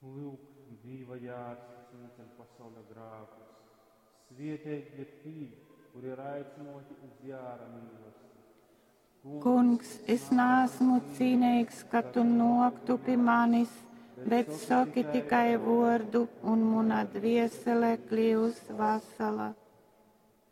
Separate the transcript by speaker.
Speaker 1: Lūk, dzīva Jēzus, kas neceļ pasaules grēkus. Svētīgie tie, kuri ir aicināti uz Jāra mīlestību.
Speaker 2: Kungs, es neesmu cienīgs, ka tu noktu pie manis, bet saki tikai vārdu, un mana dvēsele kļūs vesela.